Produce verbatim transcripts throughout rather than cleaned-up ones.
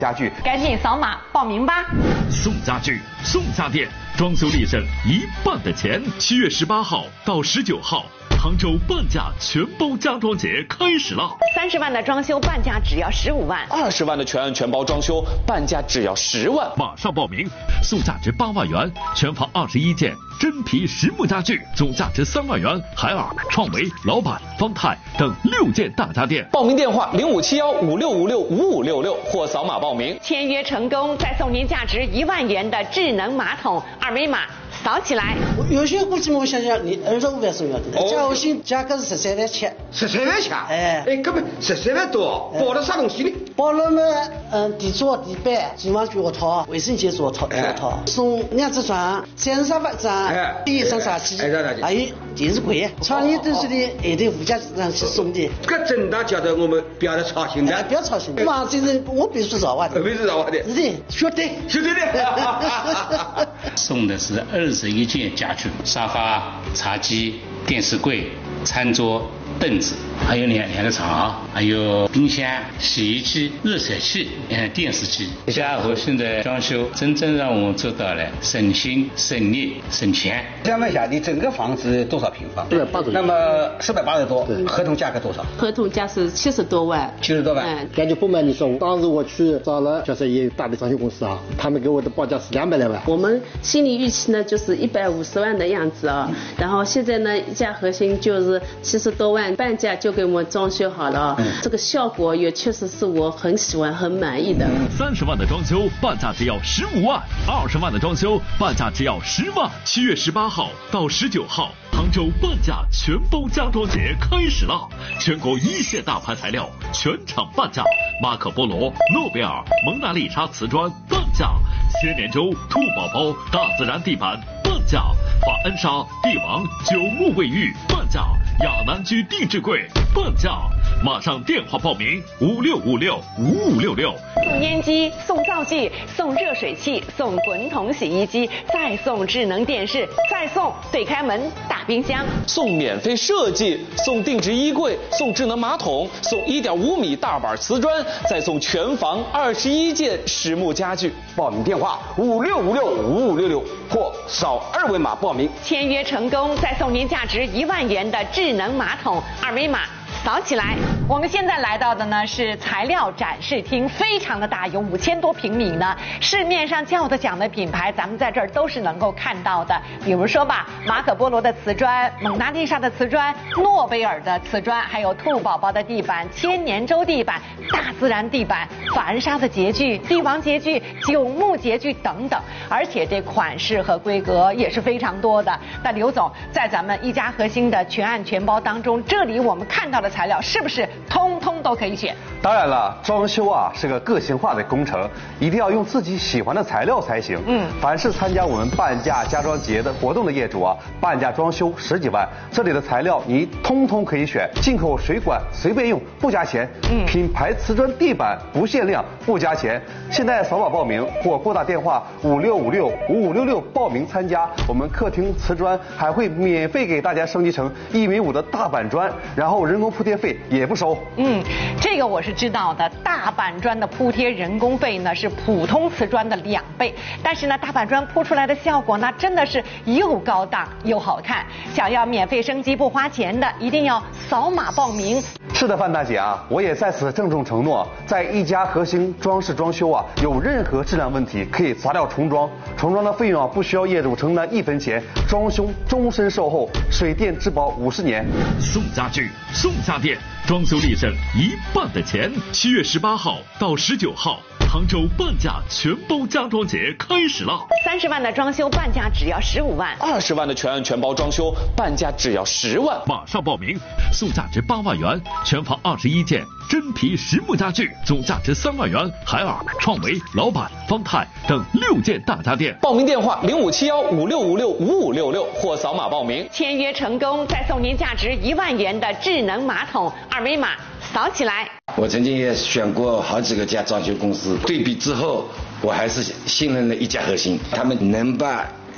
家具， 赶紧扫码报名吧！ 送家具，送家电，装修立省一半的钱。七月十八号到十九号，杭州半价全包家装节开始了。 三十万的装修半价只要十五万， 二十万的全案全包装修半价只要十万。 马上报名！送价值八万元，全房二十一件真皮实木家具，总价值三万元，海尔、创维、老板、方太等六件大家电。 报名电话零五七幺五六五六五五六六或扫码报名。 签约成功再送您价值一万元的智能马桶，二维码扫起来。 有些估计我想想，你二十五万送要的，价我新价格是十三万七， 十三万七， 哎哎，根本十三万多，包了啥东西呢？ 包了嘛，嗯，地桌、地板、厨房脚套、卫生间桌套、桌套，送两只床、三十沙发张、一张茶几，还有电视柜，厂里都是的，一定附加上去送的。 这真的叫得我们不要操心的， 不要操心。嘛，这人我必须绕啊的， 必须绕啊的， 是的，绝对， 绝对的。 送的是二十一件家具，沙发、茶几、电视柜、餐桌、凳子，还有两两个床，还有冰箱、洗衣机、热水器、嗯，电视机。家和新的装修，真正让我们做到了省心、省力、省钱。 想问一下，你整个房子多少平方？ 四百八十。 那么四百八十多，合同价格多少？ 合同价是七十多万。 七十多万。 嗯， 感觉不瞒你说，当时我去找了就是也有大的装修公司啊，他们给我的报价是两百来万。 我们心理预期呢就是一百五十万的样子啊，然后现在呢一家核心就是七十多万，半价就给我们装修好了，嗯、这个效果也确实是我很喜欢、很满意的。 三十万的装修半价只要十五万，二十万的装修半价只要十万。七月十八号到十九号，杭州半价全包家装节开始了，全国一线大牌材料全场半价，马可波罗、诺贝尔、蒙娜丽莎瓷砖半价，千年舟、兔宝宝、大自然地板半价，法恩莎、帝王、九牧卫浴半价，亚南居定制柜半价。马上电话报名五六五六五五六六。 送烟机，送灶具，送热水器，送滚筒洗衣机，再送智能电视，再送对开门大冰箱， 送免费设计，送定制衣柜，送智能马桶，送一点五米大板瓷砖，再送全房二十一件实木家具。 报名电话五六五六五五六六或扫二维码报名。 签约成功再送您价值一万元的智能马桶，二维码扫起来。我们现在来到的呢是材料展示厅，非常的大，有五千多平米呢。市面上叫得响的品牌，咱们在这儿都是能够看到的。比如说吧，马可波罗的瓷砖、蒙娜丽莎的瓷砖、诺贝尔的瓷砖，还有兔宝宝的地板、千年舟地板、大自然地板、法恩莎的洁具、帝王洁具、九牧洁具等等。而且这款式和规格也是非常多的。那刘总在咱们一家核心的全案全包当中，这里我们看到的材料是不是通通都可以选？ 当然了，装修啊是个个性化的工程，一定要用自己喜欢的材料才行。嗯，凡是参加我们半价家装节的活动的业主啊，半价装修十几万，这里的材料你通通可以选，进口水管随便用不加钱，嗯，品牌瓷砖地板不限量不加钱。现在扫码报名或拨打电话五六五六五五六六报名参加，我们客厅瓷砖还会免费给大家升级成一米五的大板砖，然后人工铺贴费也不收。 嗯，这个我是知道的。大板砖的铺贴人工费呢是普通瓷砖的两倍，但是呢大板砖铺出来的效果那真的是又高档又好看。想要免费升级不花钱的，一定要扫码报名。 是的，范大姐啊，我也在此郑重承诺，在一家核心装饰装修啊，有任何质量问题可以砸掉重装，重装的费用啊不需要业主承担一分钱，装修终身售后，水电质保五十年。 送家具，送家电，装修立省一半的钱。七月十八号到十九号，杭州半价全包家装节开始了。 三十万的装修半价只要十五万， 二十万的全案全包装修半价只要十万。 马上报名！送价值八万元，全房二十一件真皮实木家具，总价值三万元，海尔、创维、老板、方太等六件大家电。 报名电话零五七幺五六五六五五六六或扫码报名。 签约成功再送您价值一万元的智能马桶，二维码扫起来。 我曾经也选过好几个家装修公司，对比之后，我还是信任了一家核心，他们能把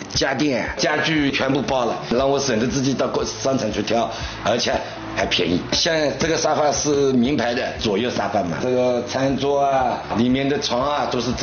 家电、家具全部包了，让我省得自己到商场去挑，而且还便宜。像这个沙发是名牌的左右沙发嘛，这个餐桌啊，里面的床啊都是。